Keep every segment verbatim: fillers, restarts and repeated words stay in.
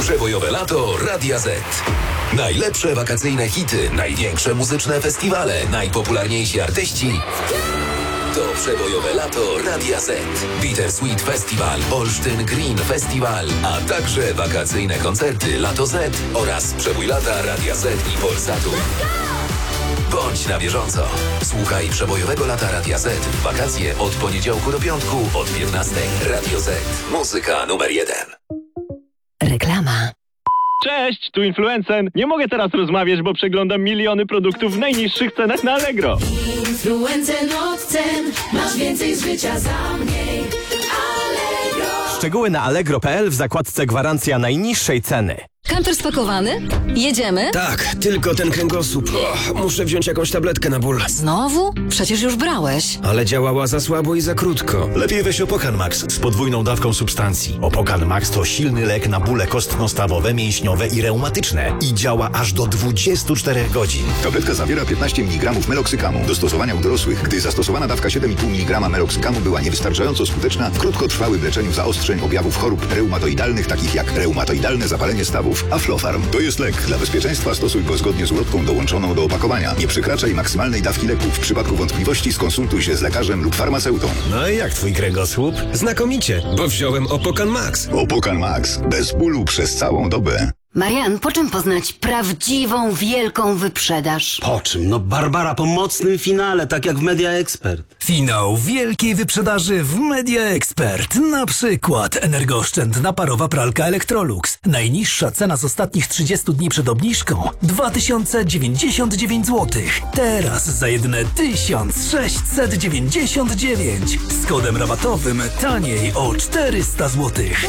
Przebojowe lato Radia Z. Najlepsze wakacyjne hity, największe muzyczne festiwale, najpopularniejsi artyści. To przebojowe lato Radia Z. Bittersweet Festival, Olsztyn Green Festival, a także wakacyjne koncerty Lato Z oraz przebój lata Radia Z i Polsatu. Bądź na bieżąco. Słuchaj przebojowego lata Radia Z w wakacje od poniedziałku do piątku od piętnastej. Radio Z. Muzyka numer jeden. Reklama. Cześć, tu Influencer. Nie mogę teraz rozmawiać, bo przeglądam miliony produktów w najniższych cenach na Allegro. Influencer od cen, masz więcej z życia za mniej. Allegro. Szczegóły na allegro kropka p l w zakładce gwarancja najniższej ceny. Kamper spakowany? Jedziemy? Tak, tylko ten kręgosłup. O, muszę wziąć jakąś tabletkę na ból. Znowu? Przecież już brałeś. Ale działała za słabo i za krótko. Lepiej weź Opokan Max z podwójną dawką substancji. Opokan Max to silny lek na bóle kostno-stawowe, mięśniowe i reumatyczne. I działa aż do dwudziestu czterech godzin. Tabletka zawiera piętnaście miligramów meloksykamu. Do stosowania u dorosłych. Gdy zastosowana dawka siedem i pół miligrama meloksykamu była niewystarczająco skuteczna, krótko trwały w leczeniu zaostrzeń objawów chorób reumatoidalnych, takich jak reumatoidalne zapalenie stawów. Aflofarm to jest lek. Dla bezpieczeństwa stosuj go zgodnie z ulotką dołączoną do opakowania. Nie przekraczaj maksymalnej dawki leku. W przypadku wątpliwości skonsultuj się z lekarzem lub farmaceutą. No i jak twój kręgosłup? Znakomicie, bo wziąłem Opokan Max. Opokan Max. Bez bólu przez całą dobę. Marian, po czym poznać prawdziwą, wielką wyprzedaż? Po czym? No Barbara po mocnym finale, tak jak w Media Expert. Finał wielkiej wyprzedaży w Media Expert. Na przykład energooszczędna parowa pralka Electrolux. Najniższa cena z ostatnich trzydziestu dni przed obniżką dwa tysiące dziewięćdziesiąt dziewięć złotych. Teraz za jedyne tysiąc sześćset dziewięćdziesiąt dziewięć. Z kodem rabatowym taniej o czterysta złotych.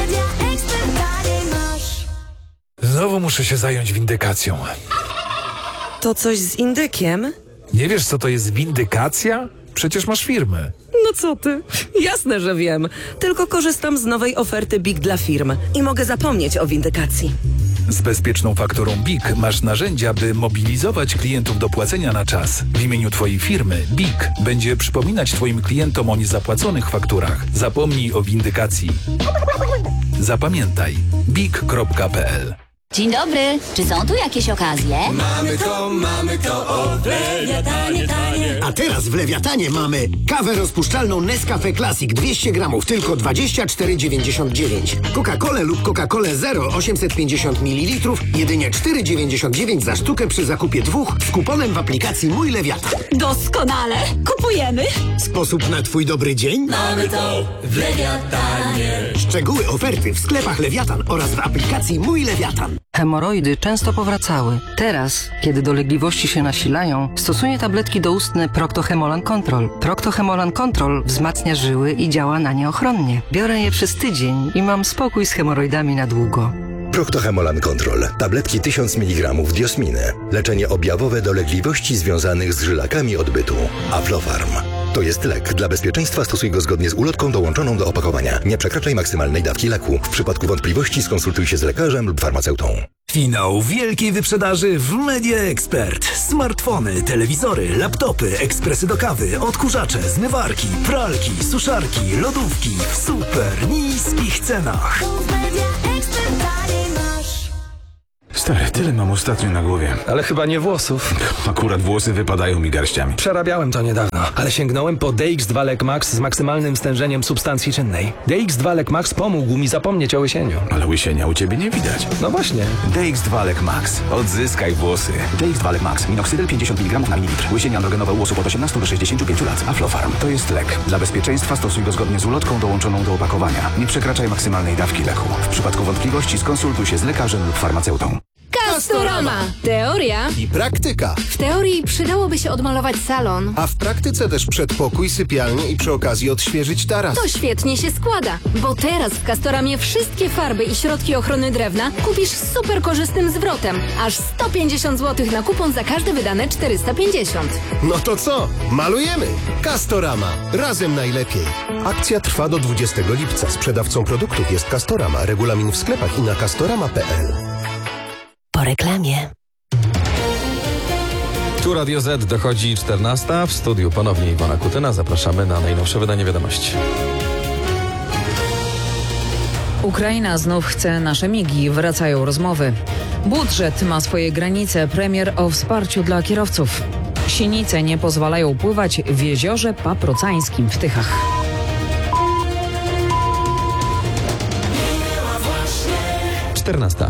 Znowu muszę się zająć windykacją. To coś z indykiem? Nie wiesz, co to jest windykacja? Przecież masz firmę. No co ty? Jasne, że wiem. Tylko korzystam z nowej oferty BIG dla firm i mogę zapomnieć o windykacji. Z bezpieczną fakturą BIG masz narzędzia, by mobilizować klientów do płacenia na czas. W imieniu twojej firmy BIG będzie przypominać twoim klientom o niezapłaconych fakturach. Zapomnij o windykacji. Zapamiętaj big kropka p l. Dzień dobry, czy są tu jakieś okazje? Mamy to, mamy to, o w Lewiatanie, tanie. A teraz w Lewiatanie mamy kawę rozpuszczalną Nescafe Classic dwieście gramów, tylko dwadzieścia cztery dziewięćdziesiąt dziewięć. Coca-Colę lub Coca-Colę Zero osiemset pięćdziesiąt mililitrów, jedynie cztery dziewięćdziesiąt dziewięć za sztukę przy zakupie dwóch z kuponem w aplikacji Mój Lewiatan. Doskonale, kupujemy. Sposób na twój dobry dzień? Mamy to w Lewiatanie. Szczegóły oferty w sklepach Lewiatan oraz w aplikacji Mój Lewiatan. Hemoroidy często powracały. Teraz, kiedy dolegliwości się nasilają, stosuję tabletki doustne Procto-Hemolan Control. Procto-Hemolan Control wzmacnia żyły i działa na nie ochronnie. Biorę je przez tydzień i mam spokój z hemoroidami na długo. Procto-Hemolan Control. Tabletki tysiąc miligramów diosminy. Leczenie objawowe dolegliwości związanych z żylakami odbytu. Aflofarm. To jest lek. Dla bezpieczeństwa stosuj go zgodnie z ulotką dołączoną do opakowania. Nie przekraczaj maksymalnej dawki leku. W przypadku wątpliwości skonsultuj się z lekarzem lub farmaceutą. Finał wielkiej wyprzedaży w Media Expert. Smartfony, telewizory, laptopy, ekspresy do kawy, odkurzacze, zmywarki, pralki, suszarki, lodówki w super niskich cenach. Stary, tyle mam ostatnio na głowie. Ale chyba nie włosów. Akurat włosy wypadają mi garściami. Przerabiałem to niedawno, ale sięgnąłem po D X dwa Lek Max z maksymalnym stężeniem substancji czynnej. D X dwa Lek Max pomógł mi zapomnieć o łysieniu. Ale łysienia u ciebie nie widać. No właśnie. D X dwa Lek Max. Odzyskaj włosy. D X dwa Lek Max. Minoxydil pięćdziesiąt miligramów na mililitr. Łysienie androgenowe u osób od osiemnastu do sześćdziesięciu pięciu lat. Aflofarm. To jest lek. Dla bezpieczeństwa stosuj go zgodnie z ulotką dołączoną do opakowania. Nie przekraczaj maksymalnej dawki leku. W przypadku wątpliwości skonsultuj się z lekarzem lub farmaceutą. Castorama. Teoria i praktyka. W teorii przydałoby się odmalować salon. A w praktyce też przedpokój, sypialnię i przy okazji odświeżyć taras. To świetnie się składa, bo teraz w Castoramie wszystkie farby i środki ochrony drewna kupisz z super korzystnym zwrotem. Aż sto pięćdziesiąt złotych na kupon za każde wydane czterysta pięćdziesiąt. No to co? Malujemy! Castorama. Razem najlepiej. Akcja trwa do dwudziestego lipca. Sprzedawcą produktów jest Castorama. Regulamin w sklepach i na castorama kropka p l. Po reklamie. Tu Radio Z, dochodzi czternasta. W studiu ponownie Iwona Kutyna. Zapraszamy na najnowsze wydanie wiadomości. Ukraina znów chce nasze migi, wracają rozmowy. Budżet ma swoje granice, premier o wsparciu dla kierowców. Sinice nie pozwalają pływać w jeziorze Paprocańskim w Tychach. czternasta.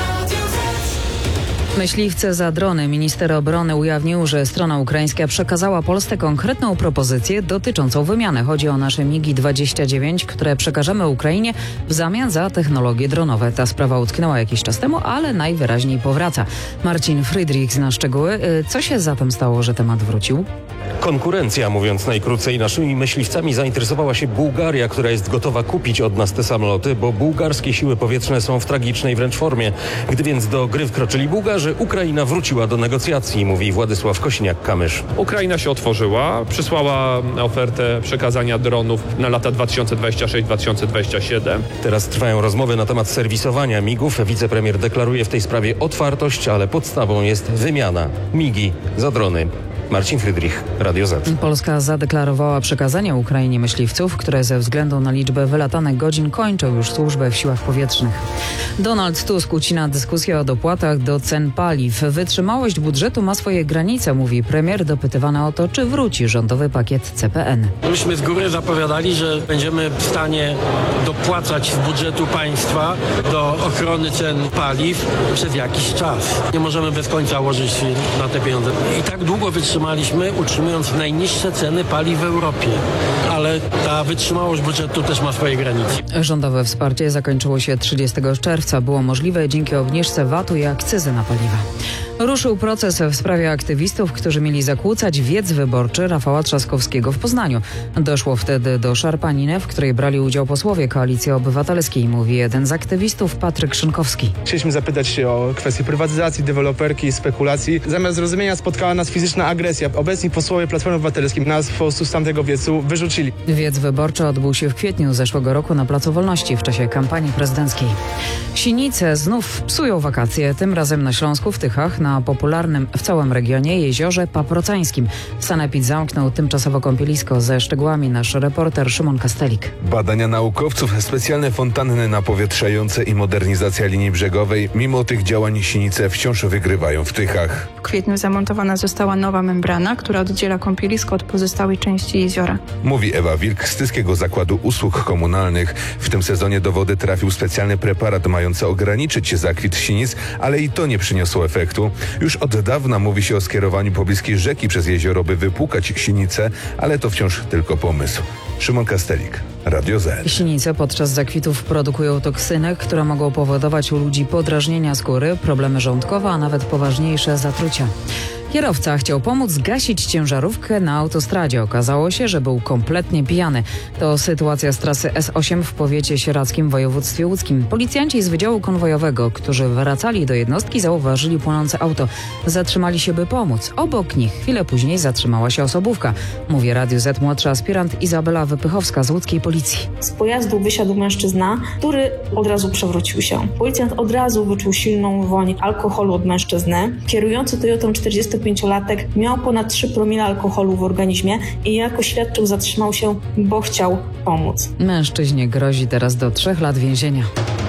Myśliwce za drony. Minister obrony ujawnił, że strona ukraińska przekazała Polsce konkretną propozycję dotyczącą wymiany. Chodzi o nasze migi dwadzieścia dziewięć, które przekażemy Ukrainie w zamian za technologie dronowe. Ta sprawa utknęła jakiś czas temu, ale najwyraźniej powraca. Marcin Friedrich zna szczegóły. Co się zatem stało, że temat wrócił? Konkurencja, mówiąc najkrócej, naszymi myśliwcami zainteresowała się Bułgaria, która jest gotowa kupić od nas te samoloty, bo bułgarskie siły powietrzne są w tragicznej wręcz formie. Gdy więc do gry wkroczyli Bułgarzy, Ukraina wróciła do negocjacji, mówi Władysław Kosiniak-Kamysz. Ukraina się otworzyła, przysłała ofertę przekazania dronów na lata dwa tysiące dwudziesty szósty do dwa tysiące dwudziestego siódmego. Teraz trwają rozmowy na temat serwisowania migów. Wicepremier deklaruje w tej sprawie otwartość, ale podstawą jest wymiana. Migi za drony. Marcin Friedrich, Radio Z. Polska zadeklarowała przekazanie Ukrainie myśliwców, które ze względu na liczbę wylatanych godzin kończą już służbę w siłach powietrznych. Donald Tusk ucina dyskusję o dopłatach do cen paliw. Wytrzymałość budżetu ma swoje granice, mówi premier, dopytywany o to, czy wróci rządowy pakiet C P N. Myśmy z góry zapowiadali, że będziemy w stanie dopłacać z budżetu państwa do ochrony cen paliw przez jakiś czas. Nie możemy bez końca łożyć na te pieniądze. I tak długo wytrzymaliśmy, utrzymując najniższe ceny paliw w Europie. Ale ta wytrzymałość budżetu też ma swoje granice. Rządowe wsparcie zakończyło się trzydziestego czerwca. Było możliwe dzięki obniżce V A T u i akcyzy na paliwa. Ruszył proces w sprawie aktywistów, którzy mieli zakłócać wiec wyborczy Rafała Trzaskowskiego w Poznaniu. Doszło wtedy do szarpaniny, w której brali udział posłowie Koalicji Obywatelskiej, mówi jeden z aktywistów, Patryk Szynkowski. Chcieliśmy zapytać się o kwestię prywatyzacji, deweloperki, spekulacji. Zamiast zrozumienia spotkała nas fizyczna agresja. Obecni posłowie Platformy Obywatelskiej nas po prostu z tamtego wiecu wyrzucili. Wiec wyborczy odbył się w kwietniu zeszłego roku na Placu Wolności w czasie kampanii prezydenckiej. Sinice znów psują wakacje, tym razem na Śląsku w Tychach, na popularnym w całym regionie jeziorze Paprocańskim. Sanepid zamknął tymczasowo kąpielisko. Ze szczegółami nasz reporter Szymon Kastelik. Badania naukowców, specjalne fontanny napowietrzające i modernizacja linii brzegowej. Mimo tych działań Sinice wciąż wygrywają w Tychach. W kwietniu zamontowana została nowa membrana, która oddziela kąpielisko od pozostałej części jeziora. Mówi Ewa Wilk z Tyskiego Zakładu Usług Komunalnych. W tym sezonie do wody trafił specjalny preparat mający ograniczyć zakwit sinic, ale i to nie przyniosło efektu. Już od dawna mówi się o skierowaniu pobliskiej rzeki przez jezioro, by wypłukać sinice, ale to wciąż tylko pomysł. Szymon Kastelik, Radio Z. Sinice podczas zakwitów produkują toksyny, które mogą powodować u ludzi podrażnienia skóry, problemy żołądkowe, a nawet poważniejsze zatrucia. Kierowca chciał pomóc gasić ciężarówkę na autostradzie. Okazało się, że był kompletnie pijany. To sytuacja z trasy S osiem w powiecie sieradzkim w województwie łódzkim. Policjanci z Wydziału Konwojowego, którzy wracali do jednostki, zauważyli płonące auto. Zatrzymali się, by pomóc. Obok nich chwilę później zatrzymała się osobówka. Mówi Radiu Z młodsza aspirant Izabela Wypychowska z łódzkiej policji. Z pojazdu wysiadł mężczyzna, który od razu przewrócił się. Policjant od razu wyczuł silną woń alkoholu od mężczyzny. Kierujący Toyotą czterdziestopięciolatek miał ponad trzy promile alkoholu w organizmie i jako świadczył zatrzymał się, bo chciał pomóc. Mężczyźnie grozi teraz do trzech lat więzienia.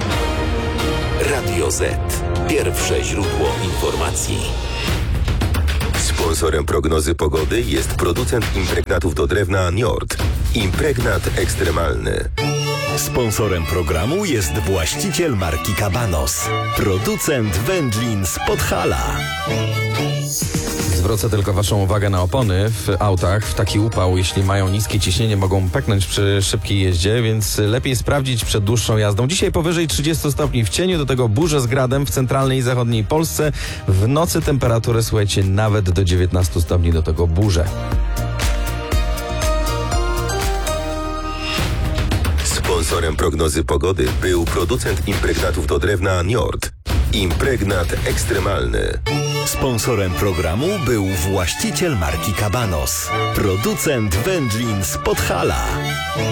Radio Z. Pierwsze źródło informacji. Sponsorem prognozy pogody jest producent impregnatów do drewna Njord. Impregnat ekstremalny. Sponsorem programu jest właściciel marki Cabanos. Producent wędlin z Podhala. Zwrócę tylko waszą uwagę na opony w autach. W taki upał, jeśli mają niskie ciśnienie, mogą pęknąć przy szybkiej jeździe, więc lepiej sprawdzić przed dłuższą jazdą. Dzisiaj powyżej trzydziestu stopni w cieniu, do tego burze z gradem w centralnej i zachodniej Polsce. W nocy temperatury, słuchajcie, nawet do dziewiętnastu stopni, do tego burze. Sponsorem prognozy pogody był producent impregnatów do drewna Njord. Impregnat ekstremalny. Sponsorem programu był właściciel marki Cabanos. Producent wędlin z Podhala.